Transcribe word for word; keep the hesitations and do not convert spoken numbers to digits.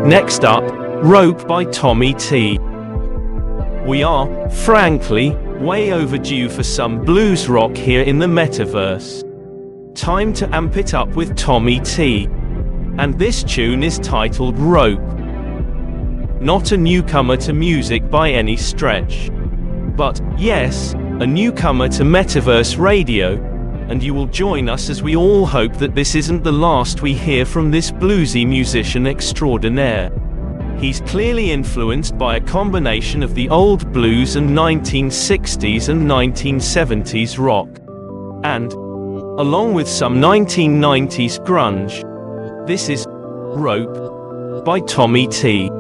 Next up, Rope by Tommy T. We are, frankly, way overdue for some blues rock here in the metaverse. Time to amp it up with Tommy T. And this tune is titled Rope. Not a newcomer to music by any stretch. But, yes, a newcomer to Metaverse Radio, and you will join us as we all hope that this isn't the last we hear from this bluesy musician extraordinaire. He's clearly influenced by a combination of the old blues and nineteen sixties and nineteen seventies rock. And, along with some nineteen nineties grunge, this is Rope by Tommy T.